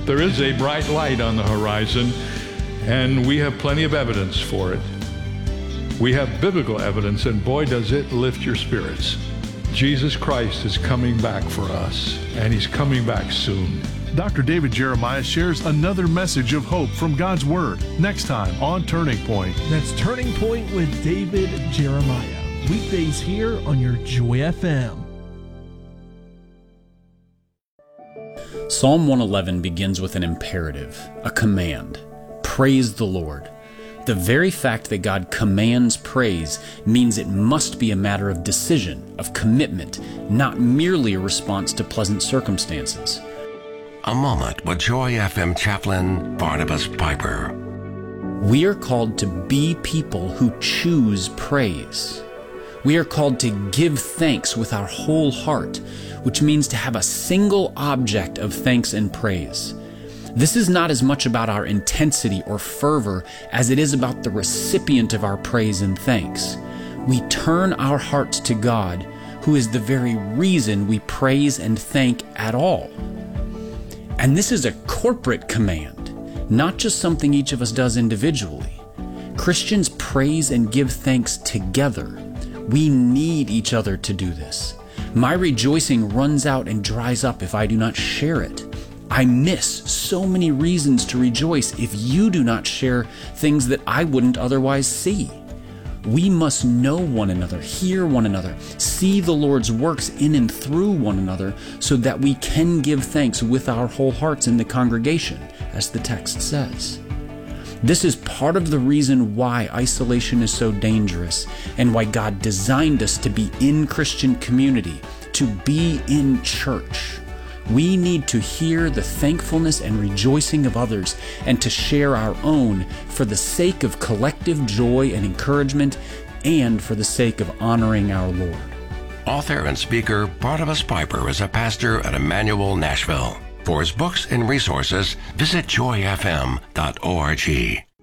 There is a bright light on the horizon, and we have plenty of evidence for it. We have biblical evidence, and boy, does it lift your spirits. Jesus Christ is coming back for us, and He's coming back soon. Dr. David Jeremiah shares another message of hope from God's Word next time on Turning Point. That's Turning Point with David Jeremiah. Weekdays here on your Joy FM. Psalm 111 begins with an imperative, a command. Praise the Lord. The very fact that God commands praise means it must be a matter of decision, of commitment, not merely a response to pleasant circumstances. A moment with Joy FM chaplain Barnabas Piper. We are called to be people who choose praise. We are called to give thanks with our whole heart, which means to have a single object of thanks and praise. This is not as much about our intensity or fervor as it is about the recipient of our praise and thanks. We turn our hearts to God, who is the very reason we praise and thank at all. And this is a corporate command, not just something each of us does individually. Christians praise and give thanks together. We need each other to do this. My rejoicing runs out and dries up if I do not share it. I miss so many reasons to rejoice if you do not share things that I wouldn't otherwise see. We must know one another, hear one another, see the Lord's works in and through one another so that we can give thanks with our whole hearts in the congregation, as the text says. This is part of the reason why isolation is so dangerous and why God designed us to be in Christian community, to be in church. We need to hear the thankfulness and rejoicing of others and to share our own for the sake of collective joy and encouragement and for the sake of honoring our Lord. Author and speaker Barnabas Piper is a pastor at Emmanuel, Nashville. For his books and resources, visit joyfm.org.